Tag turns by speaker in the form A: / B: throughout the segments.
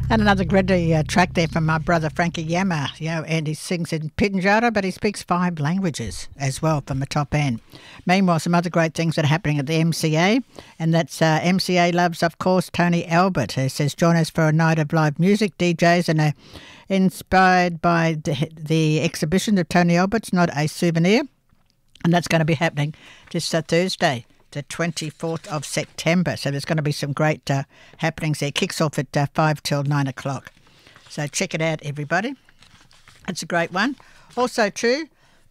A: And another gritty track there from my brother Frankie Yama, and he sings in Pitjantjatjara, but he speaks 5 languages as well from the top end. Meanwhile, some other great things that are happening at the MCA, and that's MCA loves, of course, Tony Albert, who says, join us for a night of live music, DJs, and inspired by the exhibition of Tony Albert's Not a Souvenir, and that's going to be happening this Thursday, the 24th of September. So there's going to be some great happenings there. Kicks off at 5 till 9 o'clock. So check it out, everybody. It's a great one. Also, too,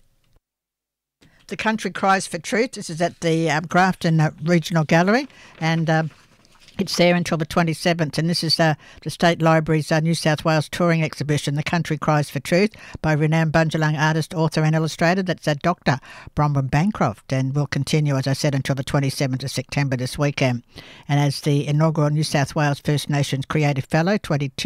A: the Country Cries for Truth. This is at the Grafton Regional Gallery, and it's there until the 27th, and this is the State Library's New South Wales touring exhibition, The Country Cries for Truth, by renowned Bundjalung artist, author and illustrator. That's Dr. Bronwyn Bancroft, and will continue, as I said, until the 27th of September this weekend. And as the inaugural New South Wales First Nations Creative Fellow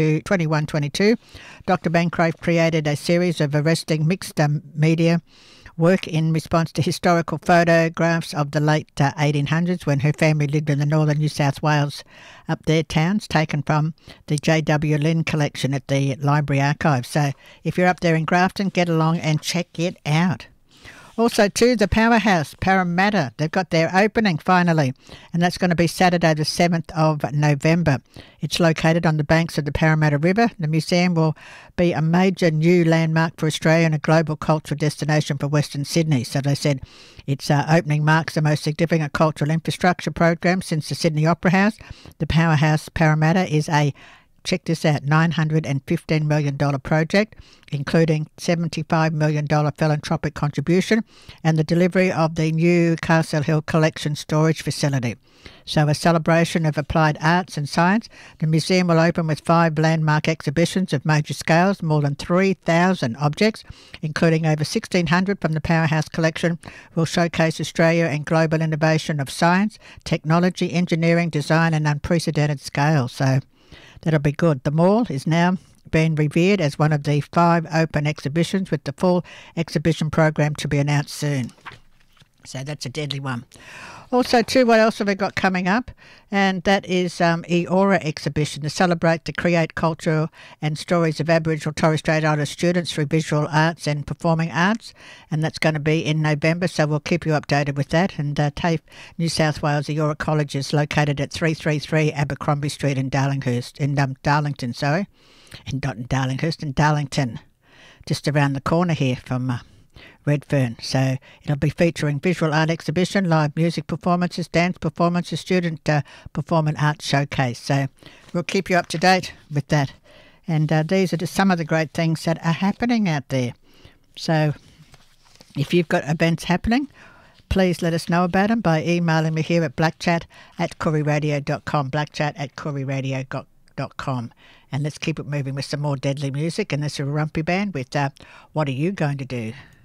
A: 21-22, Dr. Bancroft created a series of arresting mixed media work in response to historical photographs of the late 1800s when her family lived in the northern New South Wales up there towns, taken from the J.W. Lynn collection at the Library Archive. So if you're up there in Grafton, get along and check it out. Also, too, the Powerhouse, Parramatta, they've got their opening finally, and that's going to be Saturday the 7th of November. It's located on the banks of the Parramatta River. The museum will be a major new landmark for Australia and a global cultural destination for Western Sydney. So they said its opening marks the most significant cultural infrastructure program since the Sydney Opera House. The Powerhouse Parramatta is a, check this out, $915 million project, including $75 million philanthropic contribution and the delivery of the new Castle Hill Collection Storage Facility. So a celebration of applied arts and science. The museum will open with 5 landmark exhibitions of major scales, more than 3,000 objects, including over 1,600 from the Powerhouse collection, will showcase Australia and global innovation of science, technology, engineering, design and unprecedented scale. So that'll be good. The mall is now being revered as one of the 5 open exhibitions, with the full exhibition program to be announced soon. So that's a deadly one. Also, too, what else have we got coming up? And that is Eora exhibition to celebrate the create culture and stories of Aboriginal Torres Strait Islander students through visual arts and performing arts. And that's going to be in November, so we'll keep you updated with that. And TAFE New South Wales Eora College is located at 333 Abercrombie Street in Darlinghurst, in Darlington, just around the corner here from Redfern. So it'll be featuring visual art exhibition, live music performances, dance performances, student performing arts showcase. So we'll keep you up to date with that. And these are just some of the great things that are happening out there. So if you've got events happening, please let us know about them by emailing me here at blackchat@kooriradio.com, blackchat@kooriradio.com. And let's keep it moving with some more deadly music. And this is a Rumpy Band with What Are You Going to Do?